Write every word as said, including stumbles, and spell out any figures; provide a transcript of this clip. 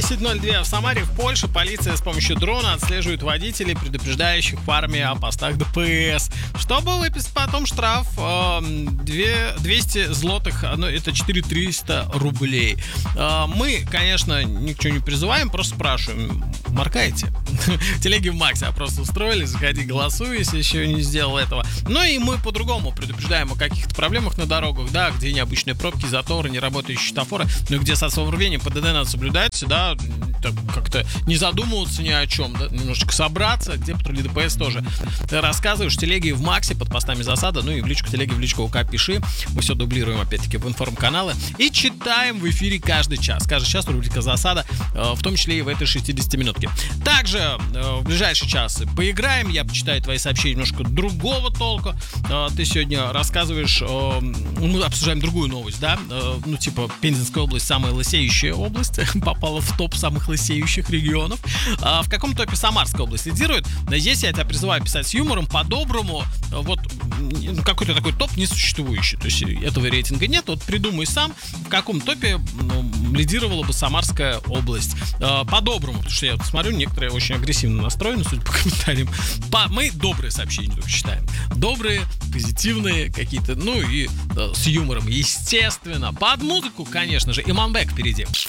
десять ноль два в Самаре, в Польше, полиция с помощью дрона отслеживает водителей, предупреждающих в армии о постах ДПС. Чтобы выписать потом штраф э, двести злотых, ну, это четыре тысячи триста рублей. Э, мы, конечно, ни к чему не призываем, просто спрашиваем, моркаете? Телеги в Максе опрос устроили, заходи, голосуй, если еще не сделал этого. Ну и мы по-другому предупреждаем о каких-то проблемах на дорогах, да, где необычные пробки, заторы, не работающие светофоры, ну и где с особым рвением ПДД надо соблюдать, да, как-то не задумываться ни о чем, да, немножечко собраться, где патрули ДПС тоже. Ты рассказываешь, телеги в Максе под постами засада, ну и в личку телеги, в личку УК пиши. Мы все дублируем, опять-таки, в информ-каналы и читаем в эфире каждый час. Каждый час рубрика «Засада», в том числе и в этой шестидесятиминутке. Также в ближайший час поиграем, я почитаю твои сообщения немножко другого толка. Ты сегодня рассказываешь, мы обсуждаем другую новость, да, ну типа Пензенская область самая лысеющая область, попала в топ самых лысеющих регионов. В каком топе Самарская область лидирует? Здесь я тебя призываю писать с юмором, по-доброму, вот какой-то такой топ несуществующий, то есть этого рейтинга нет, вот придумай сам, в каком топе ну, лидировала бы Самарская область. По-доброму, потому что я вот смотрю, некоторые очень агрессивно настроены, судя по комментариям. По, мы добрые сообщения только читаем. Добрые, позитивные какие-то, ну и э, с юмором, естественно. Под музыку, конечно же, Иманбек впереди.